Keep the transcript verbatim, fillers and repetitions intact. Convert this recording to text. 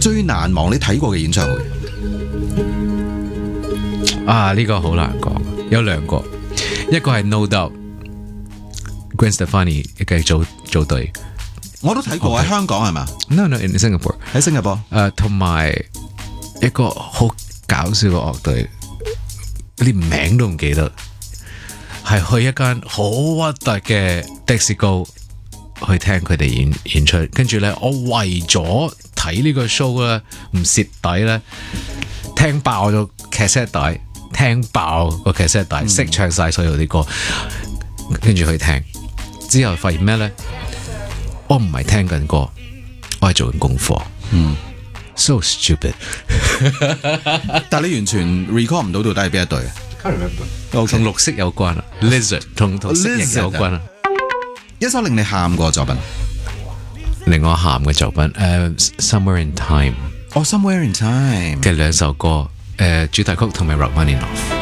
最難忘你睇過嘅演唱會啊，呢個好難講，有兩個，一個係 No Doubt。Gwen Stefani 嘅組組隊， 我都睇過喺 Okay. 香港係嘛 ？No no in Singapore 喺新加坡。 誒，同埋一個好搞笑嘅樂隊，連名都唔記得，係去一間好核突嘅的士高去聽佢哋演演出，跟住咧我為咗睇呢個 show 咧唔蝕底咧，聽爆咗 cassette 帶，聽爆個 cassette 帶，識唱晒所有啲歌，跟住去聽。之後發現咩呢？我唔係聽緊歌，我係做緊功課。 嗯 ，so stupid。 但係你完全 recall 唔到到底係邊一隊同綠色有關啊 ，lizard 同同蜥蜴有關啊。 一首令你喊過嘅作品， 令我喊嘅作品，誒、uh, ，Somewhere in Time 哦、oh,，Somewhere in Time 嘅兩首歌，誒、uh, 主題曲同埋 Rachmaninoff。